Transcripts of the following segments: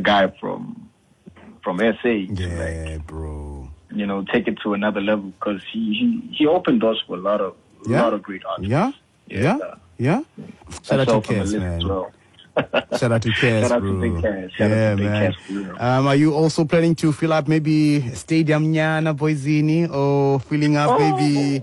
guy from SA. Yeah, bro. You know, take it to another level because he opened doors for a lot of great artists. Yeah. Shout out to Cass, man. Well. Shout out to Cass, Shout out bro. to Big Cass. Man. Are you also planning to fill up maybe Stadium Nyana Boizini or filling up maybe?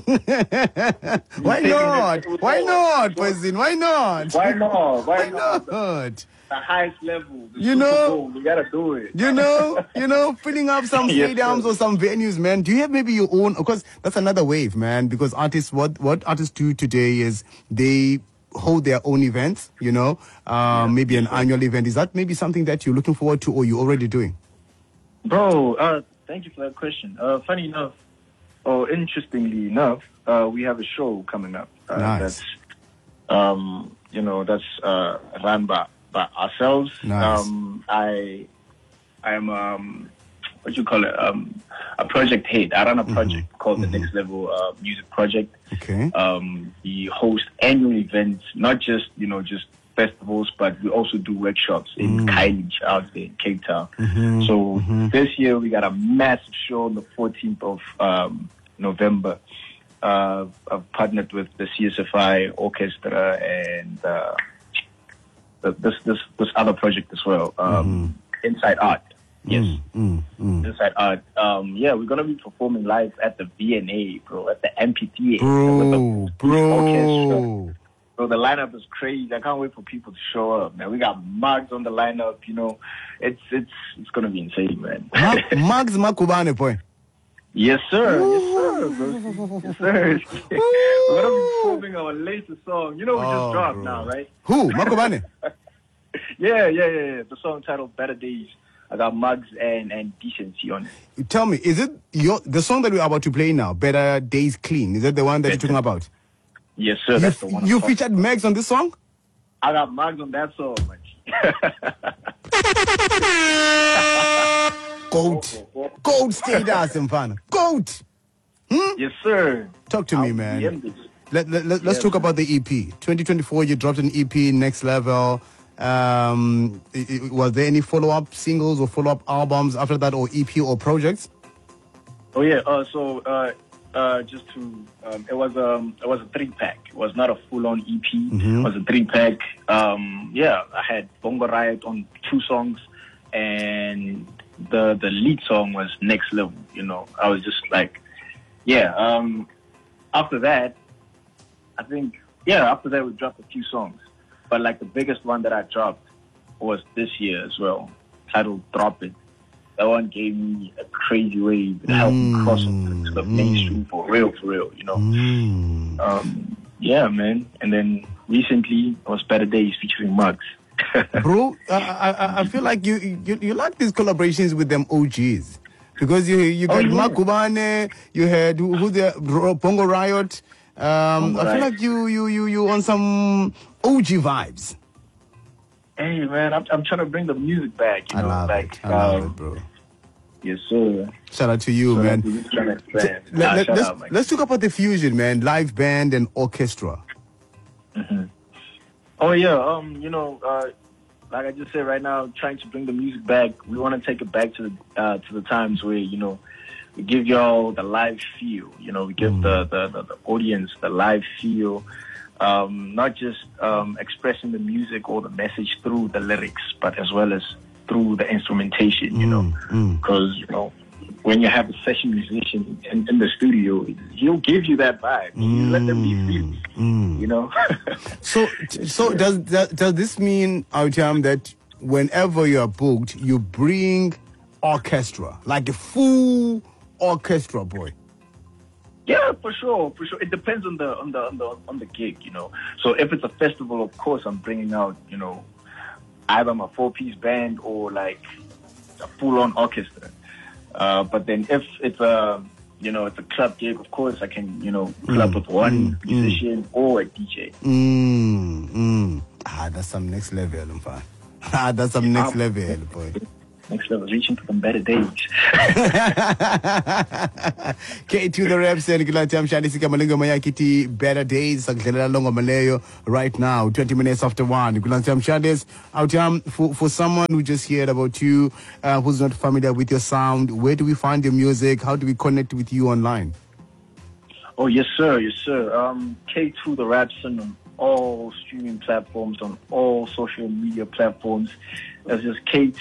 Why not, Boizini? Why not? Why not? The highest level. You know, we gotta do it. You know, filling up some stadiums or some venues, man. Do you have maybe your own? Because that's another wave, man. Because artists, what artists do today is they hold their own events. You know, maybe an annual event. Is that maybe something that you're looking forward to, or you're already doing? Bro, thank you for that question. Funny enough, or interestingly enough, we have a show coming up. Nice. That's run by ourselves. Nice. I am what you call it? A project head. I run a project called the Next Level Music Project. Okay. We host annual events, not just festivals, but we also do workshops in Khayelitsha out there in Cape Town. So this year we got a massive show on the 14th of November. I've partnered with the CSFI Orchestra and this other project as well, Inside Art. Yes, Inside Art. We're gonna be performing live at the VNA, bro, at the MPTA. Bro. So the lineup is crazy. I can't wait for people to show up, man. We got Mugs on the lineup. You know, it's gonna be insane, man. Mugs Makubane, boy. Yes, sir. Yes, sir. We're gonna be performing our latest song. You know, we just dropped now, right? Who? Makubane? Yeah. The song titled Better Days. I got Mugs and Decency on it. Tell me, is it the song that we're about to play now, Better Days Clean? Is that the one that you're talking about? Yes, sir. That's the one. You featured Megs on this song? I got Mugs on that song, man. Goat status, mfana. Goat. Yes, sir. Talk to me, man. Let's talk about the EP. 2024, you dropped an EP, Next Level. Was there any follow-up singles or follow-up albums after that, or EP or projects? Oh yeah. It was a 3-pack. It was not a full-on EP. It was a 3-pack. I had Bongo Riot on 2 songs, and the lead song was Next Level. You know, I was just like, after that, after that we dropped a few songs. But like the biggest one that I dropped was this year as well, titled Drop It. That one gave me a crazy wave. It helped me cross into the mainstream for real, you know. Man. And then recently it was Better Days featuring Mugs. Bro, I feel like you like these collaborations with them OGs. Because you got Makubane, you had who the Bongo Riot. I feel like you on some OG vibes. Hey man, I'm trying to bring the music back. You know, I love it, bro. Yes, sir. Shout out to you, man. Let's talk about the fusion, man. Live band and orchestra. Oh yeah, like I just said right now, trying to bring the music back. We want to take it back to the times where we give y'all the live feel. You know, we give the audience the live feel. Not just expressing the music or the message through the lyrics, but as well as through the instrumentation, you know. Because, when you have a session musician in the studio, he'll give you that vibe. You let them be free, you know. So does this mean, Autiam, that whenever you are booked, you bring orchestra, like a full orchestra, boy? Yeah, for sure. It depends on the gig, you know. So if it's a festival, of course, I'm bringing out, either my 4-piece band or like a full-on orchestra. But then if it's it's a club gig, of course, I can, club with one musician or a DJ. That's some next level, man. That's some next level, boy. Next level, reaching for some better days. K2 the reps and Kilatam Shadisika Malingo Mayakiti, better days, Longo Malayo, right now, 20 minutes after 1. Kilatam Shadis, out for someone who just heard about you, who's not familiar with your sound, where do we find your music? How do we connect with you online? Oh, yes, sir. Yes, sir. K2 the Rapson on all streaming platforms, on all social media platforms. That's just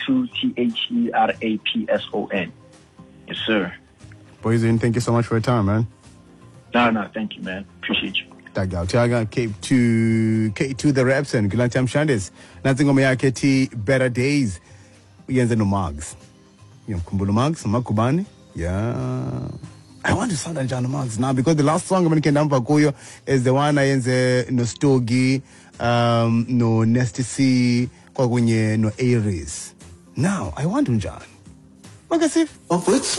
K2THERAPSON. Yes, sir. Poison, thank you so much for your time, man. No, thank you, man. Appreciate you. Taga K2 the Rapson, Kilatam Shadis, nothing on Mayaketi, better days. Yenze no Mags. Kumbulo Mags, Makubani. Yeah. I want to sound like John Mags now because the last song I'm going to Koyo is the one I yenze no Stogie, no Nesty kwa kwenye no Aries. Now I want John. Makasif.